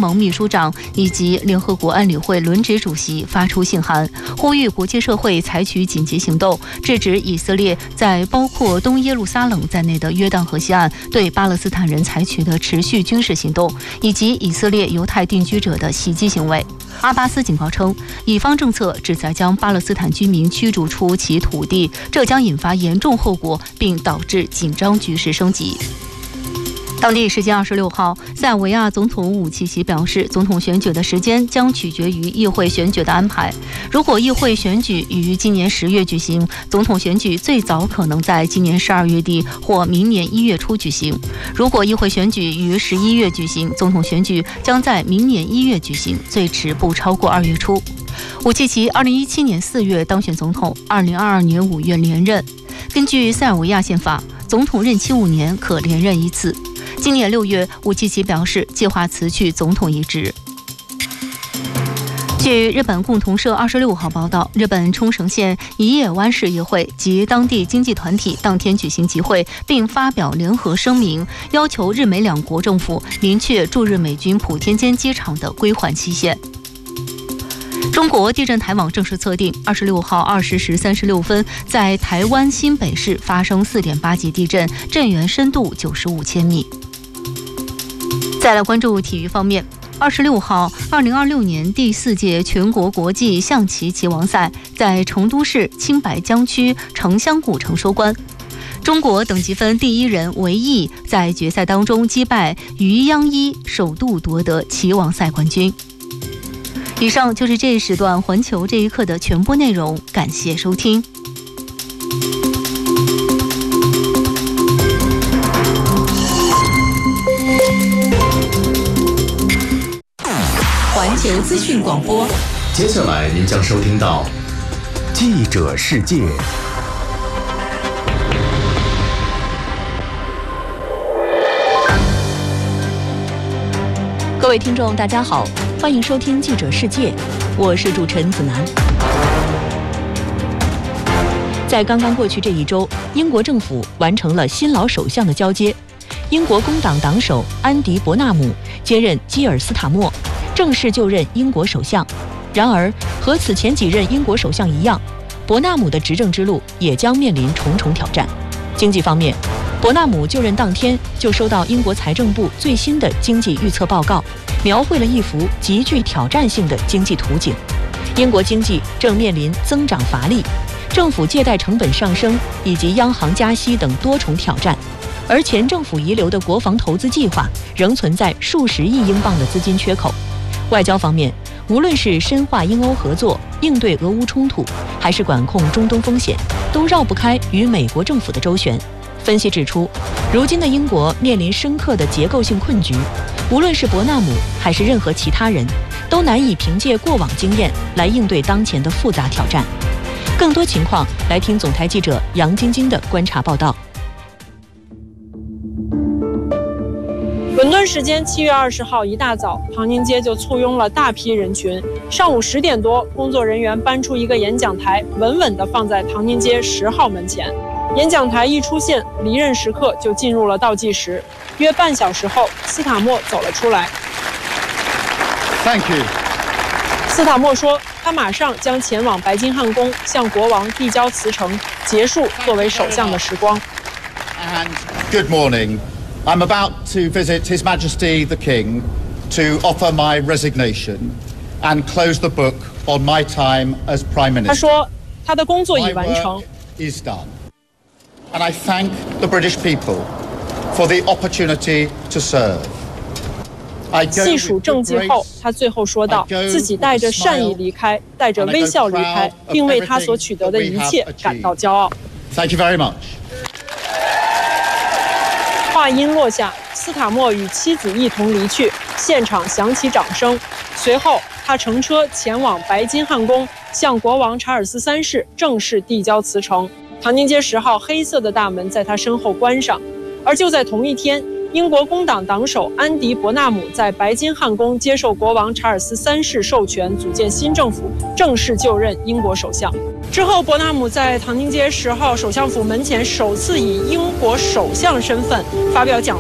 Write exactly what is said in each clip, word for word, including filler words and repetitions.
盟秘书长以及联合国安理会轮值主席发出信函，呼吁国际社会采取紧急行动，制止以色列在包括东耶路撒冷在内的约旦河西岸对巴勒斯坦人采取的持续军事行动，以及以色列犹太定居者的袭击行为。阿巴斯警告称，以方政策旨在将巴勒斯坦居民驱逐出其土地，这将引发严重后果，并导致紧张局势升级。当地时间二十六号，塞尔维亚总统武契奇表示，总统选举的时间将取决于议会选举的安排。如果议会选举于今年十月举行，总统选举最早可能在今年十二月底或明年一月初举行。如果议会选举于十一月举行，总统选举将在明年一月举行，最迟不超过二月初。武契奇二零一七年四月当选总统，二零二二年五月连任。根据塞尔维亚宪法，总统任期五年，可连任一次。今年六月，武契奇表示计划辞去总统一职。据日本共同社二十六号报道，日本冲绳县一叶湾市议会及当地经济团体当天举行集会，并发表联合声明，要求日美两国政府明确驻日美军普天间机场的归还期限。中国地震台网正式测定，二十六号二十时三十六分，在台湾新北市发生四点八级地震，震源深度九十五千米。再来关注体育方面，二十六号，二零二六年第四届全国国际象棋棋王赛在成都市青白江区城乡古城收官。中国等级分第一人韦毅在决赛当中击败于央一，首度夺得棋王赛冠军。以上就是这一时段环球这一刻的全部内容，感谢收听。 环球资讯广播， 接下来您将收听到记者世界。 各位听众大家好，欢迎收听记者世界，我是主持人子楠。在刚刚过去这一周，英国政府完成了新老首相的交接，英国工党党首安迪·伯纳姆接任基尔斯塔默，正式就任英国首相。然而，和此前几任英国首相一样，伯纳姆的执政之路也将面临重重挑战。经济方面，伯纳姆就任当天就收到英国财政部最新的经济预测报告，描绘了一幅极具挑战性的经济图景。英国经济正面临增长乏力、政府借贷成本上升以及央行加息等多重挑战，而前政府遗留的国防投资计划仍存在数十亿英镑的资金缺口。外交方面，无论是深化英欧合作、应对俄乌冲突，还是管控中东风险，都绕不开与美国政府的周旋。分析指出，如今的英国面临深刻的结构性困局，无论是伯纳姆还是任何其他人，都难以凭借过往经验来应对当前的复杂挑战。更多情况，来听总台记者杨晶晶的观察报道。 伦敦时间七月二十号一大早，唐宁街就簇拥了大批人群。上午十点多，工作人员搬出一个演讲台，稳稳地放在唐宁街十号门前。演讲台一出现，离任时刻就进入了倒计时。约半小时后，斯塔默走了出来。 Thank you。 斯塔默说，他马上将前往白金汉宫，向国王递交辞呈，结束作为首相的时光。 And good morning.I'm about to visit His Majesty the King to offer my resignation and close the book on my time as Prime Minister. 他说，他的工作已完成。 My work is done, and I thank the British people for the opportunity to serve. 细数政绩后，他最后说道，自己带着善意离开，带着微笑离开，并为他所取得的一切感到骄傲。 Thank you very much. 话音落下，斯塔默与妻子一同离去，现场响起掌声。随后，他乘车前往白金汉宫，向国王查尔斯三世正式递交辞呈。唐宁街十号黑色的大门在他身后关上。而就在同一天，英国工党党首安迪·伯纳姆在白金汉宫接受国王查尔斯三世授权，组建新政府，正式就任英国首相。之后，伯纳姆在唐宁街十号首相府门前首次以英国首相身份发表讲话，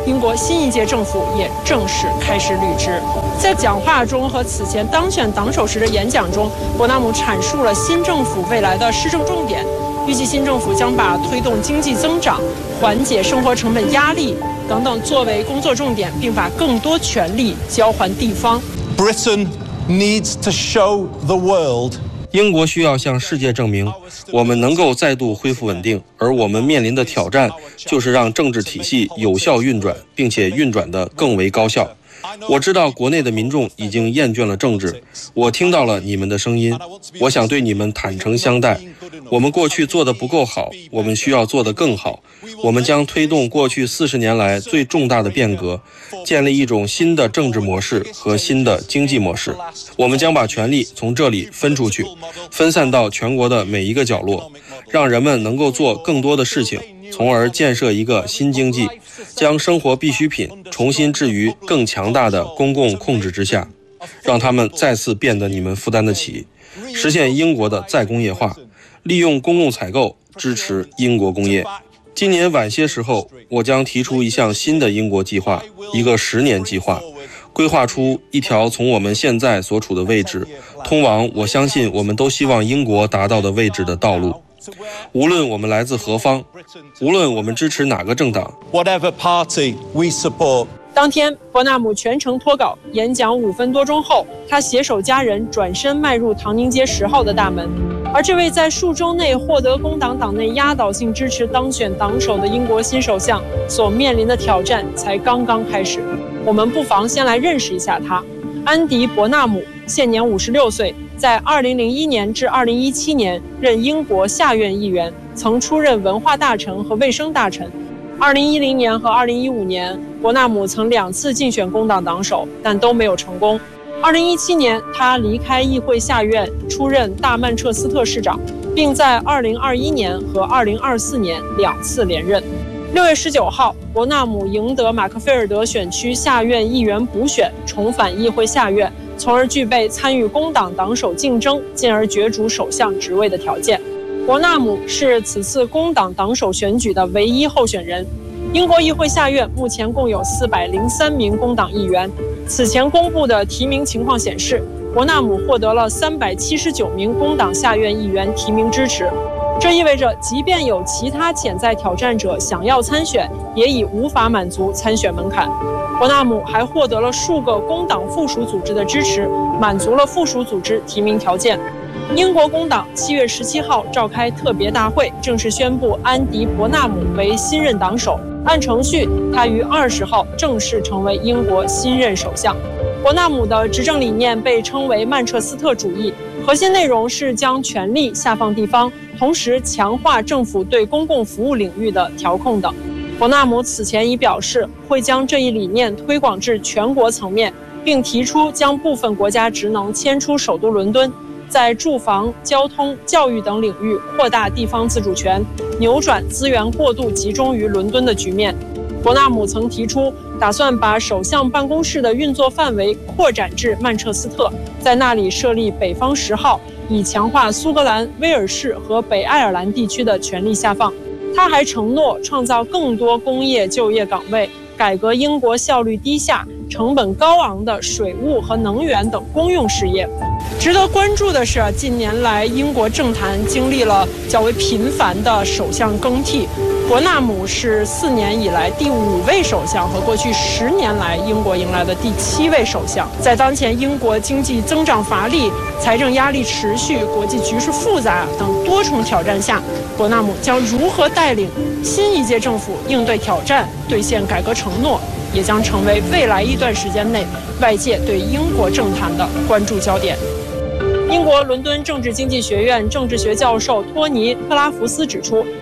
英国新一届政府也正式开始履职。在讲话中和此前当选党首时的演讲中，伯纳姆阐述了新政府未来的施政重点，预计新政府将把推动经济增长、缓解生活成本压力等等作为工作重点，并把更多权力交还地方。 Britain needs to show the world 英国需要向世界证明，我们能够再度恢复稳定，而我们面临的挑战就是让政治体系有效运转，并且运转得更为高效。我知道国内的民众已经厌倦了政治，我听到了你们的声音，我想对你们坦诚相待。我们过去做得不够好，我们需要做得更好。我们将推动过去四十年来最重大的变革，建立一种新的政治模式和新的经济模式。我们将把权力从这里分出去，分散到全国的每一个角落，让人们能够做更多的事情，从而建设一个新经济，将生活必需品重新置于更强大的公共控制之下，让他们再次变得你们负担得起，实现英国的再工业化，利用公共采购支持英国工业。今年晚些时候，我将提出一项新的英国计划，一个十年计划，规划出一条从我们现在所处的位置通往我相信我们都希望英国达到的位置的道路。无论我们来自何方，无论我们支持哪个政党 whatever party we support。 当天，伯纳姆全程脱稿，演讲五分多钟后，他携手家人转身迈入唐宁街十号的大门。而这位在数周内获得工党党内压倒性支持当选党首的英国新首相所面临的挑战才刚刚开始。我们不妨先来认识一下他。安迪·伯纳姆现年五十六岁，在二零零一年至二零一七年任英国下院议员，曾出任文化大臣和卫生大臣。二零一零年和二零一五年，伯纳姆曾两次竞选工党党首，但都没有成功。二零一七年，他离开议会下院，出任大曼彻斯特市长，并在二零二一年和二零二四年两次连任。六月十九号，伯纳姆赢得马克菲尔德选区下院议员补选，重返议会下院，从而具备参与工党党首竞争，进而角逐首相职位的条件。伯纳姆是此次工党党首选举的唯一候选人。英国议会下院目前共有四百零三名工党议员。此前公布的提名情况显示，伯纳姆获得了三百七十九名工党下院议员提名支持。这意味着，即便有其他潜在挑战者想要参选，也已无法满足参选门槛。伯纳姆还获得了数个工党附属组织的支持，满足了附属组织提名条件。英国工党七月十七号召开特别大会，正式宣布安迪·伯纳姆为新任党首。按程序，他于二十号正式成为英国新任首相。伯纳姆的执政理念被称为曼彻斯特主义，核心内容是将权力下放地方，同时强化政府对公共服务领域的调控等。伯纳姆此前已表示，会将这一理念推广至全国层面，并提出将部分国家职能迁出首都伦敦，在住房、交通、教育等领域扩大地方自主权，扭转资源过度集中于伦敦的局面。伯纳姆曾提出，打算把首相办公室的运作范围扩展至曼彻斯特，在那里设立北方十号，以强化苏格兰、威尔士和北爱尔兰地区的权力下放。他还承诺创造更多工业就业岗位，改革英国效率低下、成本高昂的水务和能源等公用事业。值得关注的是，近年来英国政坛经历了较为频繁的首相更替。伯纳姆是四年以来第五位首相，和过去十年来英国迎来的第七位首相。在当前英国经济增长乏力、财政压力持续、国际局势复杂等多重挑战下，伯纳姆将如何带领新一届政府应对挑战、兑现改革承诺，也将成为未来一段时间内外界对英国政坛的关注焦点。英国伦敦政治经济学院政治学教授托尼·特拉福斯指出，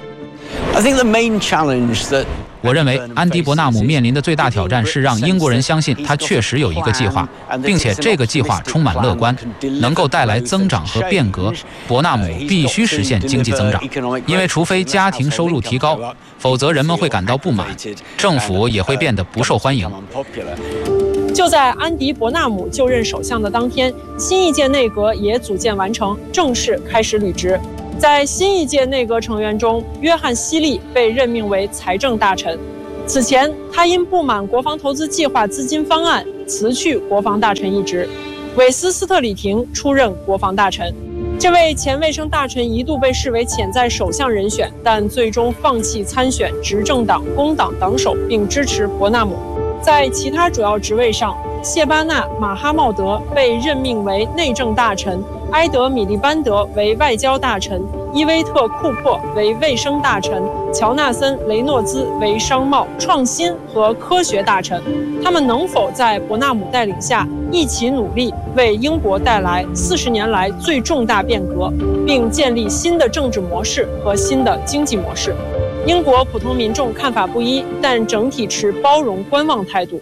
我认为安迪·伯纳姆面临的最大挑战是让英国人相信他确实有一个计划，并且这个计划充满乐观，能够带来增长和变革。伯纳姆必须实现经济增长，因为除非家庭收入提高，否则人们会感到不满，政府也会变得不受欢迎。 就在安迪·伯纳姆就任首相的当天，新一届内阁也组建完成，正式开始履职。在新一届内阁成员中，约翰·希利被任命为财政大臣。 此前，他因不满国防投资计划资金方案，辞去国防大臣一职。韦斯斯特里廷出任国防大臣。这位前卫生大臣一度被视为潜在首相人选，但最终放弃参选执政党工党党首，并支持伯纳姆。在其他主要职位上，谢巴纳·马哈茂德被任命为内政大臣，埃德·米利班德为外交大臣，伊威特·库珀为卫生大臣，乔纳森·雷诺兹为商贸、创新和科学大臣。他们能否在伯纳姆带领下一起努力，为英国带来四十年来最重大变革，并建立新的政治模式和新的经济模式？英国普通民众看法不一，但整体持包容观望态度。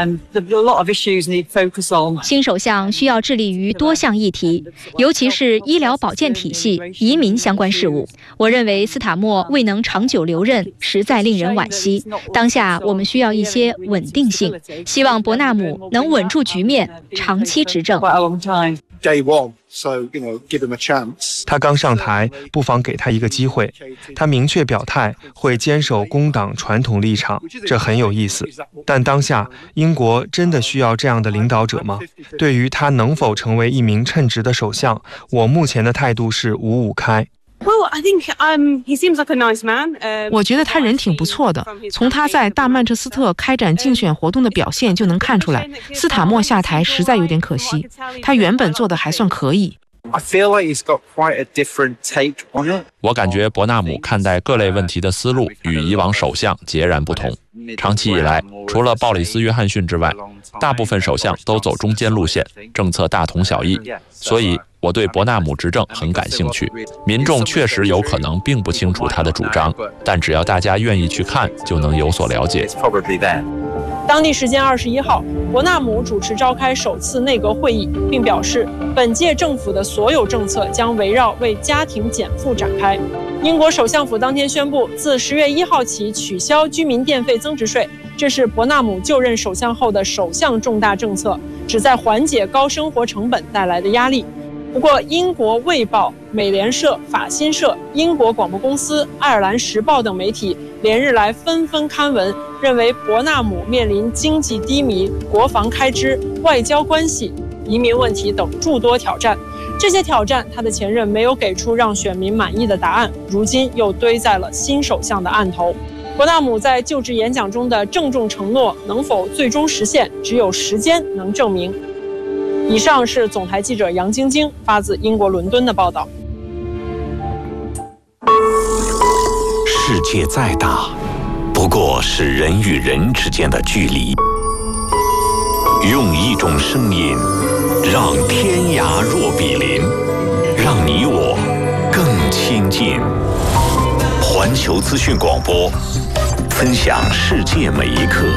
新首相需要致力于多项议题，尤其是医疗保健体系、移民相关事务。我认为斯塔默未能长久留任，实在令人惋惜。当下我们需要一些稳定性，希望伯纳姆能稳住局面，长期执政。 他刚上台，不妨给他一个机会。他明确表态会坚守工党传统立场，这很有意思。但当下英国真的需要这样的领导者吗？对于他能否成为一名称职的首相，我目前的态度是五五开。 我觉得他人挺不错的，从他在大曼彻斯特开展竞选活动的表现就能看出来。斯塔默下台实在有点可惜，他原本做的还算可以。 我感觉伯纳姆看待各类问题的思路与以往首相截然不同。长期以来，除了鲍里斯·约翰逊之外，大部分首相都走中间路线，政策大同小异。所以我对伯纳姆执政很感兴趣。民众确实有可能并不清楚他的主张，但只要大家愿意去看，就能有所了解。 当地时间二十一号，伯纳姆主持召开首次内阁会议，并表示本届政府的所有政策将围绕为家庭减负展开。英国首相府当天宣布，自十月一号起取消居民电费增值税，这是伯纳姆就任首相后的首项重大政策，旨在缓解高生活成本带来的压力。不过，英国《卫报》、美联社、法新社、英国广播公司、爱尔兰时报等媒体连日来纷纷刊文，认为伯纳姆面临经济低迷、国防开支、外交关系、移民问题等诸多挑战。这些挑战，他的前任没有给出让选民满意的答案，如今又堆在了新首相的案头。伯纳姆在就职演讲中的郑重承诺能否最终实现，只有时间能证明。以上是总台记者杨晶晶发自英国伦敦的报道。 世界再大，不过是人与人之间的距离。用一种声音，让天涯若比邻，让你我更亲近。环球资讯广播，分享世界每一刻。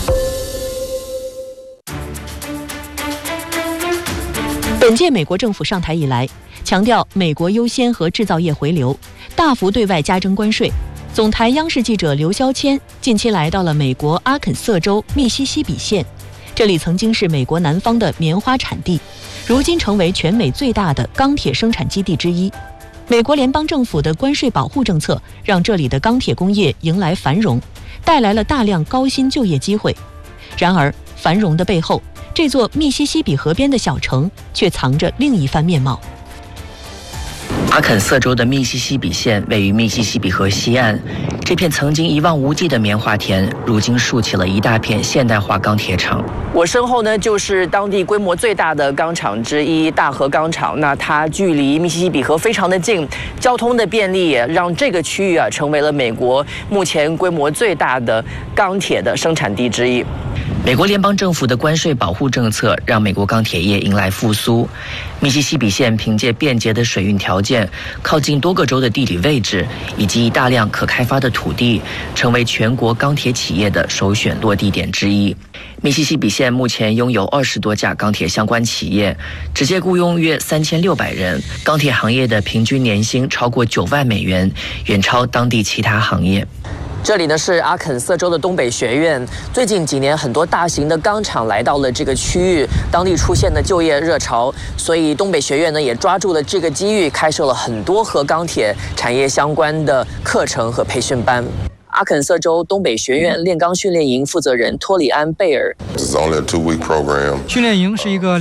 本届美国政府上台以来，强调美国优先和制造业回流，大幅对外加征关税。总台央视记者刘肖谦近期来到了美国阿肯色州密西西比县，这里曾经是美国南方的棉花产地，如今成为全美最大的钢铁生产基地之一。美国联邦政府的关税保护政策让这里的钢铁工业迎来繁荣，带来了大量高薪就业机会。然而，繁荣的背后，这座密西西比河边的小城却藏着另一番面貌。 阿肯色州的密西西比县位于密西西比河西岸，这片曾经一望无际的棉花田，如今竖起了一大片现代化钢铁厂。 我身后呢，就是当地规模最大的钢厂之一——大河钢厂。那它距离密西西比河非常的近，交通的便利也让这个区域啊成为了美国目前规模最大的钢铁的生产地之一。 美国联邦政府的关税保护政策让美国钢铁业迎来复苏。密西西比县凭借便捷的水运条件、靠近多个州的地理位置以及大量可开发的土地，成为全国钢铁企业的首选落地点之一。密西西比县目前拥有二十多家钢铁相关企业，直接雇佣约三千六百人，钢铁行业的平均年薪超过九万美元，远超当地其他行业。 这里呢是阿肯色州的东北学院，最近几年很多大型的钢厂来到了这个区域，当地出现了就业热潮，所以东北学院呢也抓住了这个机遇，开设了很多和钢铁产业相关的课程和培训班。 阿肯色州东北学院炼钢训练营负责人托里安·贝尔。 训练营是一个